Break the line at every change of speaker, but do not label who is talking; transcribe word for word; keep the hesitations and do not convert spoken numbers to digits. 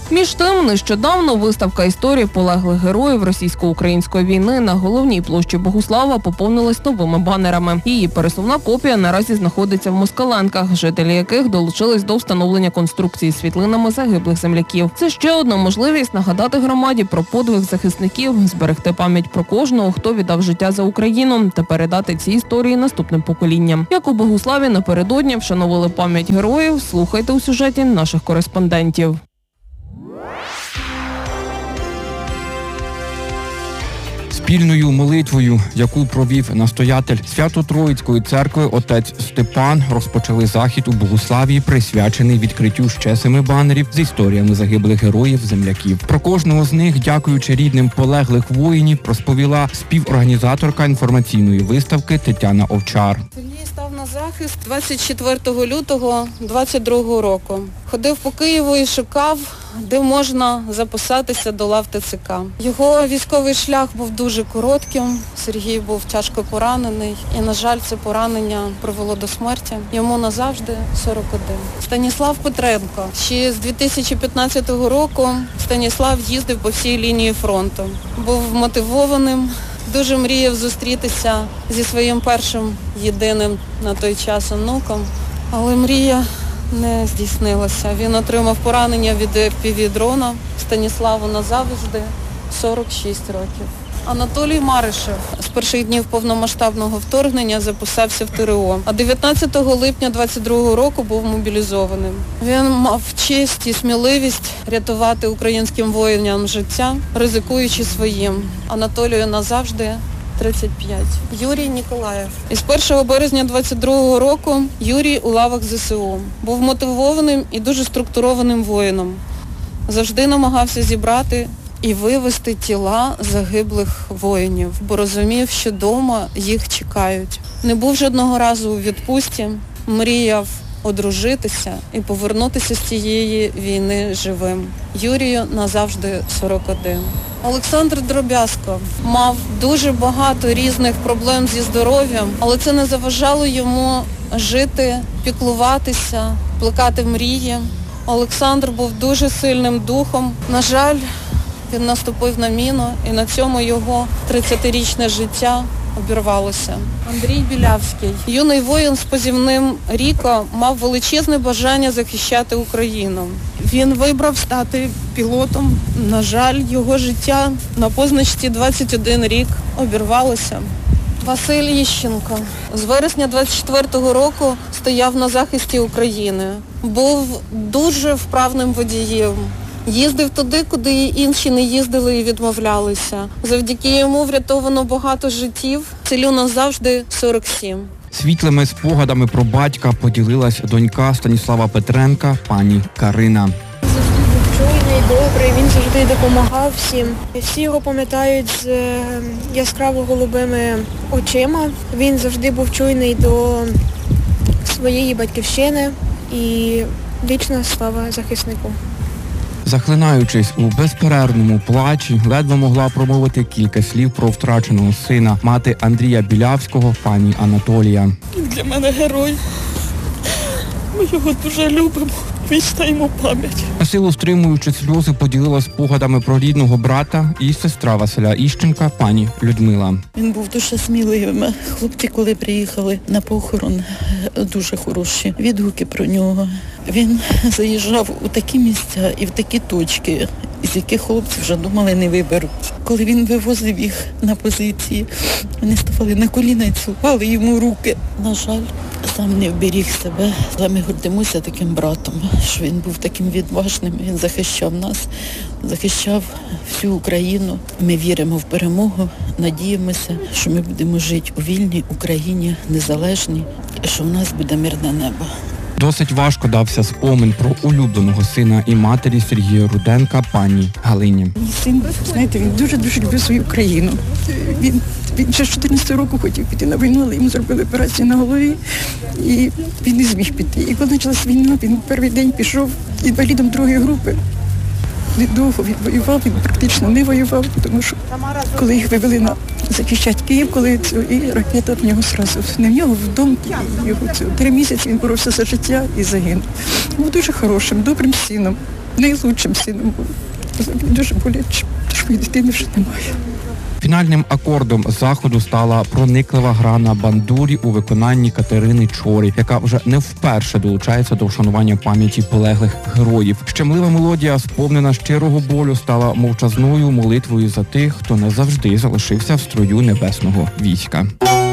Між тим, нещодавно виставка історії полеглих героїв російсько-української війни на головній площі Богуслава поповнилась новими банерами. Її пересувна копія наразі знаходиться в Москаленках, жителі яких долучились до встановлення конструкції з світлинами загиблих земляків. Це ще одна можливість нагадати громаді про подвиг захисників, зберегти пам'ять про кожного, хто віддав життя за Україну, та передати ці історії наступним поколінням. Як у Богуславі напередодні вшановували пам'ять героїв, слухайте у сюжеті наших кореспондентів.
Спільною молитвою, яку провів настоятель Свято-Троїцької церкви отець Степан, розпочали захід у Богуславі, присвячений відкриттю ще семи банерів з історіями загиблих героїв-земляків. Про кожного з них, дякуючи рідним полеглих воїнів, розповіла співорганізаторка інформаційної виставки Тетяна Овчар.
Сергій став на захист двадцять четвертого лютого двадцять другого року. Ходив по Києву і шукав, де можна записатися до лав ТЦК. Його військовий шлях був дуже коротким. Сергій був тяжко поранений і, на жаль, це поранення привело до смерті. Йому назавжди сорок один. Станіслав Петренко. Ще з дві тисячі п'ятнадцятого року Станіслав їздив по всій лінії фронту. Був мотивованим, дуже мріяв зустрітися зі своїм першим єдиним на той час онуком, але мрія не здійснилося. Він отримав поранення від еф пі ві-дрона. Станіславу назавжди сорок шість років. Анатолій Маришев з перших днів повномасштабного вторгнення записався в те ре о, а дев'ятнадцятого липня двадцять другого року був мобілізованим. Він мав честь і сміливість рятувати українським воїнам життя, ризикуючи своїм. Анатолію назавжди тридцять п'ять. Юрій Ніколаєв. Із першого березня двадцять другого року Юрій у лавах зе се у. Був мотивованим і дуже структурованим воїном. Завжди намагався зібрати і вивезти тіла загиблих воїнів, бо розумів, що вдома їх чекають. Не був жодного разу у відпустці, мріяв одружитися і повернутися з цієї війни живим. Юрію назавжди сорок один. Олександр Дробязко мав дуже багато різних проблем зі здоров'ям, але це не заважало йому жити, піклуватися, плекати мрії. Олександр був дуже сильним духом. На жаль, він наступив на міну, і на цьому його тридцятирічне життя обірвалося. Андрій Білявський. Юний воїн з позивним Ріко мав величезне бажання захищати Україну. Він вибрав стати пілотом. На жаль, його життя на позначці двадцять один рік обірвалося. Василь Іщенко. З вересня двадцять четвертого року стояв на захисті України. Був дуже вправним водієм. Їздив туди, куди інші не їздили і відмовлялися. Завдяки йому врятовано багато життів. Селю назавжди сорок сім.
Світлими спогадами про батька поділилась донька Станіслава Петренка, пані Карина.
Завжди був чуйний, добрий, він завжди допомагав всім. Всі його пам'ятають з яскраво голубими очима. Він завжди був чуйний до своєї батьківщини і вічна слава захиснику.
Захлинаючись у безперервному плачі, ледве могла промовити кілька слів про втраченого сина мати Андрія Білявського, пані Анатолія.
Для мене герой. Ми його дуже любимо. Вічна йому пам'ять.
На силу стримуючи сльози, поділилась спогадами про рідного брата і сестра Василя Іщенка, пані Людмила.
Він був дуже сміливим. Хлопці, коли приїхали на похорон, дуже хороші відгуки про нього. Він заїжджав у такі місця і в такі точки, з яких хлопці вже думали не виберуть. Коли він вивозив їх на позиції, вони ставали на коліна і цілували йому руки. На жаль, сам не вберіг себе. Ми гордимося таким братом, що він був таким відважним, він захищав нас, захищав всю Україну. Ми віримо в перемогу, надіємося, що ми будемо жити у вільній Україні, незалежній, і що в нас буде мирне небо.
Досить важко дався спомин про улюбленого сина і матері Сергія Руденка, пані Галині.
Мій син, знаєте, він дуже-дуже любив свою країну. Він, він ще з чотирнадцятого року хотів піти на війну, але йому зробили операцію на голові, і він не зміг піти. І коли почалась війна, він перший день пішов інвалідом другої групи. Недовго він воював, він практично не воював, тому що коли їх вивели на захищати Київ, коли цю, і ракета в нього зразу, не в нього вдома, його цю. Три місяці він боровся за життя і загинув. Був дуже хорошим, добрим сином. найлучшим сином був. Дуже боляче, що моєї дитини вже немає.
Фінальним акордом заходу стала прониклива гра на бандурі у виконанні Катерини Чорі, яка вже не вперше долучається до вшанування пам'яті полеглих героїв. Щемлива мелодія, сповнена щирого болю, стала мовчазною молитвою за тих, хто не завжди залишився в строю небесного війська.